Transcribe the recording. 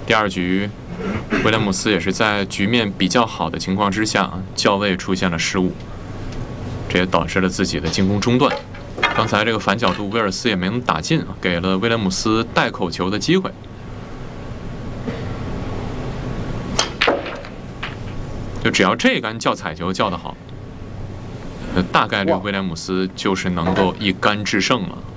第二局，威廉姆斯也是在局面比较好的情况之下，校位出现了失误，这也导致了自己的进攻中断。刚才这个反角度，威尔斯也没能打进，给了威廉姆斯带口球的机会。就只要这杆叫彩球叫得好，大概率威廉姆斯就是能够一杆制胜了。